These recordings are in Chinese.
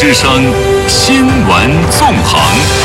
之声新闻纵横。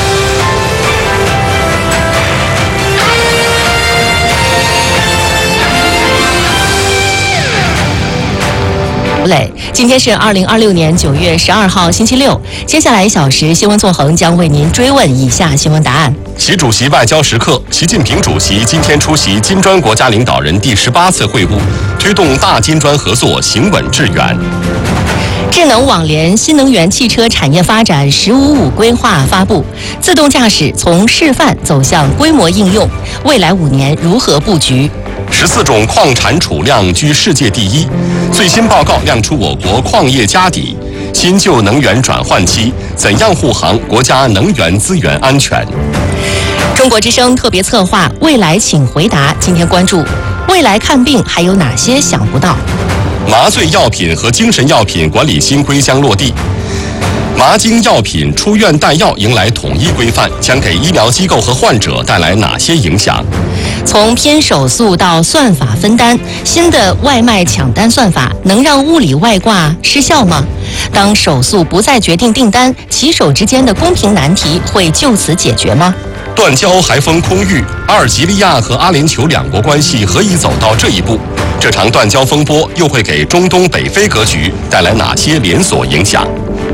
今天是2026年9月12号星期六，接下来1小时新闻纵横将为您追问以下新闻答案。 习主席外交时刻，习近平主席今天出席金砖国家领导人第18次会晤，推动大金砖合作行稳致远。 智能网联新能源汽车产业发展“15+5”规划发布，自动驾驶从示范走向规模应用，未来5年如何布局 ？14种矿产储量居世界第一，最新报告亮出我国矿业家底。新旧能源转换期，怎样护航国家能源资源安全？ 中国之声特别策划“未来请回答”，今天关注未来看病还有哪些想不到？ 麻醉药品和精神药品管理新规将落地。麻精药品出院带药迎来统一规范，将给医疗机构和患者带来哪些影响？ 从偏手速到算法分担，新的外卖抢单算法能让物理外挂失效吗？当手速不再决定订单，骑手之间的公平难题会就此解决吗？ 断交还封空域，阿尔及利亚和阿联酋两国关系何以走到这一步？这场断交风波又会给中东北非格局带来哪些连锁影响？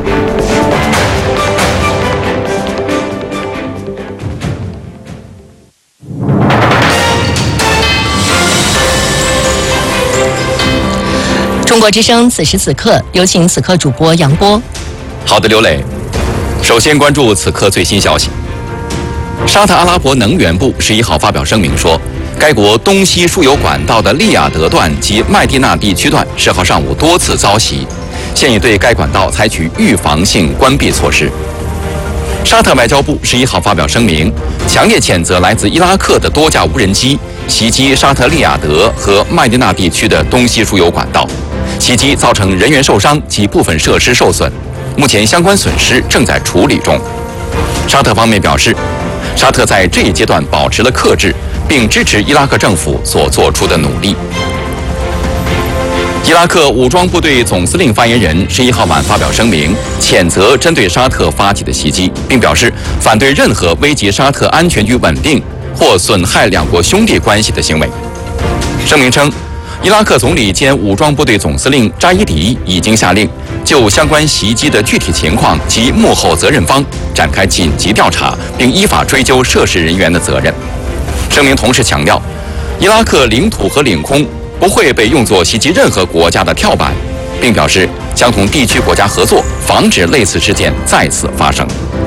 中国之声此时此刻，有请此刻主播杨波。 好的，刘磊。首先关注此刻最新消息。沙特阿拉伯能源部11号发表声明说，该国东西输油管道的利雅得段及麦地那地区段10号上午多次遭袭，现已对该管道采取预防性关闭措施。沙特外交部11号发表声明，强烈谴责来自伊拉克的多架无人机袭击沙特利雅得和麦地那地区的东西输油管道，袭击造成人员受伤及部分设施受损，目前相关损失正在处理中。沙特方面表示，沙特在这一阶段保持了克制，并支持伊拉克政府所做出的努力。伊拉克武装部队总司令发言人11号晚发表声明，谴责针对沙特发起的袭击，并表示反对任何危及沙特安全与稳定或损害两国兄弟关系的行为。声明称，伊拉克总理兼武装部队总司令扎伊迪已经下令就相关袭击的具体情况及幕后责任方展开紧急调查，并依法追究涉事人员的责任。声明同时强调，伊拉克领土和领空不会被用作袭击任何国家的跳板，并表示将同地区国家合作，防止类似事件再次发生。